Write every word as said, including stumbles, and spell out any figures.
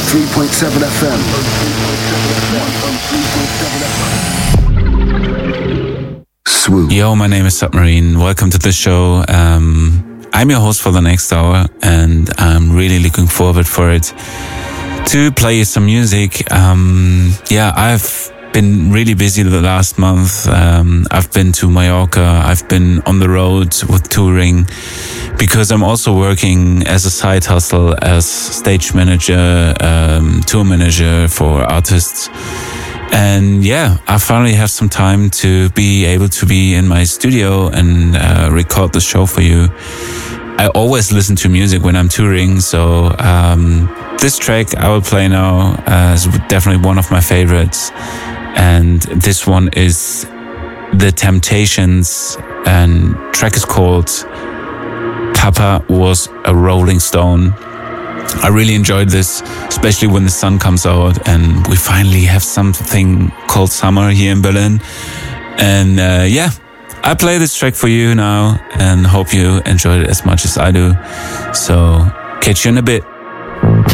three point seven F M. Swoop. Yo, my name is Submarine. Welcome to the show. Um, I'm your host for the next hour, and I'm really looking forward for it to play you some music. Um, yeah, I've been really busy the last month. Um, I've been to Mallorca. I've been on the road with touring because I'm also working as a side hustle as stage manager, um, tour manager for artists. And yeah, I finally have some time to be able to be in my studio and uh, record the show for you. I always listen to music when I'm touring, so um, this track I will play now uh, is definitely one of my favorites. And this one is The Temptations, and track is called Papa Was a Rolling Stone. I really enjoyed this, especially when the sun comes out and we finally have something called summer here in Berlin. And uh, yeah, I play this track for you now and hope you enjoyed it as much as I do. So catch you in a bit.